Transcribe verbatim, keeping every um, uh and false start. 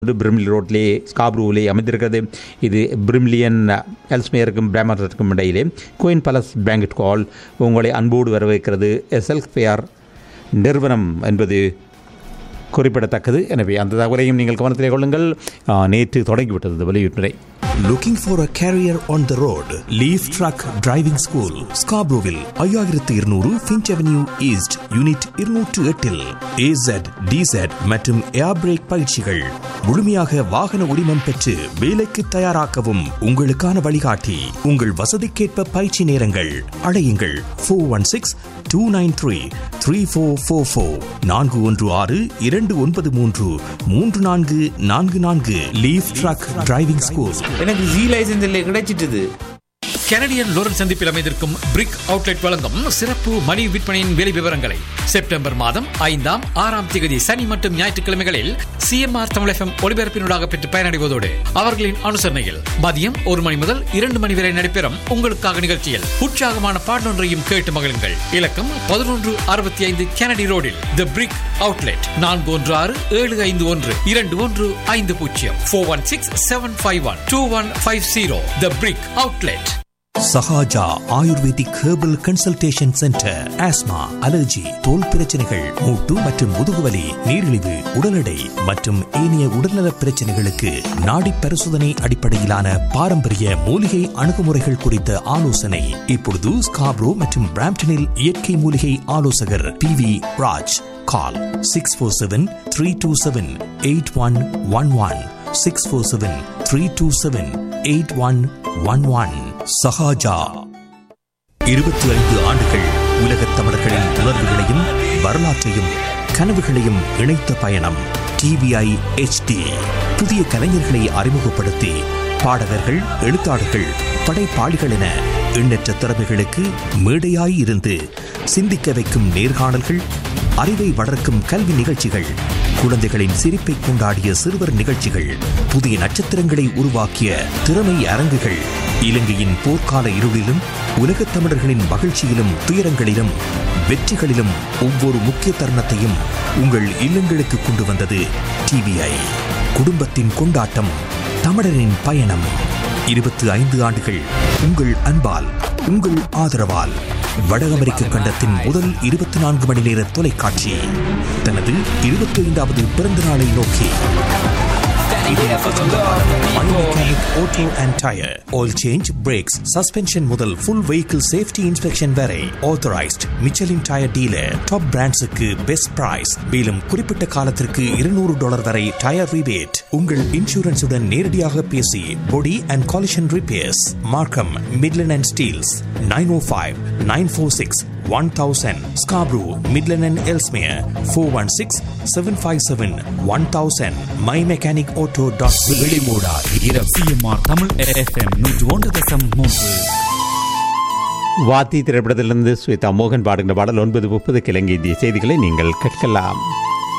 Brimley ரோட்லே ஸ்காப்ரூவிலே அமைந்திருக்கிறது. இது பிரிம்லியன் எல்ஸ்மேருக்கும் பிராமர்ஸுக்கும் இடையிலே குயின் பேலஸ் பேங்கட் ஹால் உங்களை அன்போடு வரவேற்கிறது. எஸ்எல் ஃபேர் நிறுவனம் என்பது குறிப்பிடத்தக்கது. எனவே அந்த தகவலையும் நீங்கள் கவனத்திலே கொள்ளுங்கள். நேற்று தொடங்கிவிட்டது வெளியீட்டுரை. Looking for a career on the road? Leaf Truck Driving School, Scarboroughville, ஐயாயிரத்து இருநூறு Finch Avenue East, Unit இருநூற்று எட்டில் A Z, D Z மற்றும் ஏர் பிரேக் பயிற்சிகள். முழுமையாக வாகன உரிமம் பெற்று வேலைக்கு தயாராக்கவும் உங்களுக்கான வழிகாட்டி. உங்கள் வசதிக்கேற்ப பயிற்சி நேரங்கள். அழையுங்கள் four one six two nine three three four four four நான்கு ஒன்று ஆறு இரண்டு ஒன்பது மூன்று மூன்று நான்கு நான்கு நான்கு. Leaf drug driving school. எனக்கு ஜி லைசன்ஸ் இல்லை கிடைச்சிட்டது. கனடியன் லோரன்ஸ் சந்திப்பில் அமைந்திருக்கும் பிரிக் அவுட்லெட் வழங்கும் சிறப்பு மணி விற்பனையின் வேலை விவரங்களை செப்டம்பர் மாதம் ஐந்தாம் ஆறாம் தேதி சனி மற்றும் ஞாயிற்றுக்கிழமைகளில் சிஎம்ஆர் தமிழ் எஃப்எம் ஒளிபரப்பினூடாக பெற்று பயனடைவதோடு அவர்களின் அனுசரணையில் மதியம் ஒரு மணி முதல் இரண்டு மணி வரை நடைபெறும் உங்களுக்காக நிகழ்ச்சியில் உற்சாகமான பாடலொன்றையும் கேட்டு மகிழுங்கள். இலக்கம் பதினொன்று அறுபத்தி ஐந்து கெனடி ரோடில் தி பிரிக் அவுட்லெட். நான்கு ஒன்று ஆறு ஏழு ஐந்து ஒன்று இரண்டு ஒன்று ஐந்து பூஜ்ஜியம் four one six seven five one two one five zero. தி பிரிக் outlet. Sahaja ayurvedic herbal consultation centre. Asthma, allergy, தோல் பிரச்சனைகள், மூட்டு மற்றும் முதுகுவலி, நீரிழிவு, உடல் எடை மற்றும் ஏனைய உடல்நல பிரச்சனைகளுக்கு நாடி பரிசோதனை அடிப்படையிலான பாரம்பரிய மூலிகை அணுகுமுறைகள் குறித்த ஆலோசனை. இப்பொழுது ஸ்காப்ரோ மற்றும் பிராம்டனில் இயற்கை மூலிகை ஆலோசகர் பி வி ராஜ். கால் six four seven three two seven eight one one one six four seven three two seven eight one one one. Sahaja. இருபத்தி ஐந்து ஆண்டுகள் உலகத் தமிழர்களின் உணர்வுகளையும் வரலாற்றையும் கனவுகளையும் இணைத்த பயணம். டிவிஐ எச் டி புதிய கலைஞர்களை அறிமுகப்படுத்தி பாடகர்கள், எழுத்தாளர்கள், படைப்பாளிகள் என எண்ணற்ற திறமைகளுக்கு மேடையாய் இருந்து சிந்திக்க வைக்கும் நேர்காணல்கள், அறிவை வளர்க்கும் கல்வி நிகழ்ச்சிகள், குழந்தைகளின் சிரிப்பை கொண்டாடிய சிறுவர் நிகழ்ச்சிகள், புதிய நட்சத்திரங்களை உருவாக்கிய திறமை அரங்குகள், இலங்கையின் போர்க்கால இருளிலும் உலகத் தமிழர்களின் மகிழ்ச்சியிலும் துயரங்களிலும் வெற்றிகளிலும் ஒவ்வொரு முக்கிய தருணத்தையும் உங்கள் இல்லங்களுக்கு கொண்டு வந்தது டிவிஐ. குடும்பத்தின் கொண்டாட்டம், தமிழரின் பயணம். இருபத்தி ஐந்து ஆண்டுகள் உங்கள் அன்பால், உங்கள் ஆதரவால் வட அமெரிக்க கண்டத்தின் முதல் இருபத்தி நான்கு மணி நேர தொலைக்காட்சி தனது இருபத்தி ஐந்தாவது பிறந்த நாளை நோக்கி Auto and Tire, Oil Change, Brakes, Suspension முதல் Full Vehicle Safety Inspection வரை Authorized Michelin Tire Dealer. Top Brands-க்கு Best Price. மேலும் குறிப்பிட்ட காலத்திற்கு இருநூறு டாலர் வரை Tire Rebate. உங்கள் இன்சூரன்ஸுடன் நேரடியாக பேசி Body and Collision Repairs. Markham, Midland and Steeles. nine oh five, nine four six, one thousand. Scarborough, Midland and Ellesmere. four one six, seven five seven, one thousand. My Mechanic Auto. வெளிமூடா CMR Tamil FM நூற்று ஒன்று தசம் மூன்று. வாத்தி திரைப்படத்திலிருந்து ஸ்வேதா மோகன் பாடுகின்ற பாடல் ஒன்பது முப்பது கிழங்கு இந்திய செய்திகளை நீங்கள் கேட்கலாம்.